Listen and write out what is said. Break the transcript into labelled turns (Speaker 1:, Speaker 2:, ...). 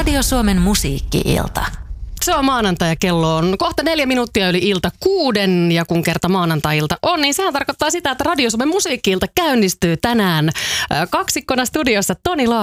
Speaker 1: Radio Suomen musiikki-ilta.
Speaker 2: Se on maanantai ja kello on kohta 4 minuuttia yli ilta 6. Ja kun kerta maanantai-ilta on, niin sehän tarkoittaa sitä, että Radio Suomen musiikki-ilta käynnistyy tänään. Kaksikkona studiossa Toni Laakso